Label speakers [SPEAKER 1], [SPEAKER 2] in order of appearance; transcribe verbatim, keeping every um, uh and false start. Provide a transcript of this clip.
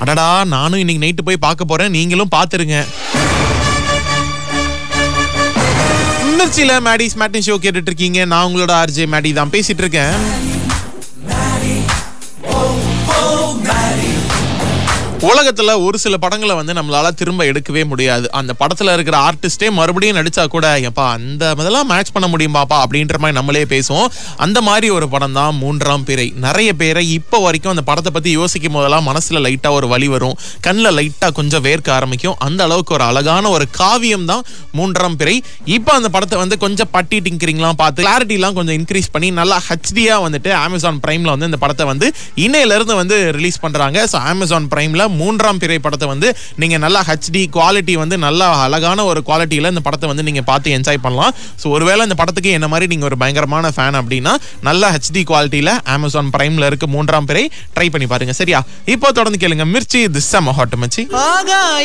[SPEAKER 1] அடடா, நானும் இன்னைக்கு நைட்டு போய் பார்க்க போறேன், நீங்களும் பாத்துருங்க. மிர்ச்சில மேடிஸ் மேட்னி ஷோ கேட்டுட்டு இருக்கீங்க. நான் உங்களோட ஆர்ஜே மேடி தான் பேசிட்டு இருக்கேன். உலகத்துல ஒரு சில படங்களை வந்து நம்மளால திரும்ப எடுக்கவே முடியாது. அந்த படத்துல இருக்கிற ஆர்டிஸ்டே மறுபடியும் நடிச்சா கூட எப்பா அந்த இதெல்லாம் மேட்ச் பண்ண முடியுமாப்பா அப்படின்ற மாதிரி நம்மளே பேசுவோம். அந்த மாதிரி ஒரு படம் தான் மூன்றாம் பிறை. நிறைய பேரை இப்போ வரைக்கும் அந்த படத்தை பத்தி யோசிக்கும் போதெல்லாம் மனசுல லைட்டா ஒரு வலி வரும், கண்ணில் லைட்டா கொஞ்சம் வேர்க்க ஆரம்பிக்கும். அந்த அளவுக்கு ஒரு அழகான ஒரு காவியம் தான் மூன்றாம் பிறை. இப்போ அந்த படத்தை வந்து கொஞ்சம் பட்டி டிங்கரிங்லாம் பார்த்து கிளாரிட்டிலாம் கொஞ்சம் இன்க்ரீஸ் பண்ணி நல்லா ஹெச்டியா வந்துட்டு அமேசான் பிரைம்ல வந்து இந்த படத்தை வந்து இன்னையில இருந்து வந்து ரிலீஸ் பண்றாங்க. ஸோ அமேசான் பிரைம்ல மூன்றாம் பிறை படத்தை வந்து நீங்க நல்லா ஹெச்டி குவாலிட்டி வந்து நல்லா அழகான ஒரு குவாலிட்டியில இந்த படத்தை வந்து நீங்க பார்த்து என்ஜாய் பண்ணலாம். ஸோ ஒருவேளை இந்த படத்துக்கு என்ன மாதிரி நீங்க ஒரு பயங்கரமான ஃபேன் அப்படின்னா நல்லா ஹெச்டி குவாலிட்டியில அமேசான் பிரைம்ல இருக்கு மூன்றாம் பிறை, ட்ரை பண்ணி பாருங்க. சரியா? இப்போ தொடர்ந்து கேளுங்க மிர்ச்சி திஸ் செம ஹாட் மச்சி.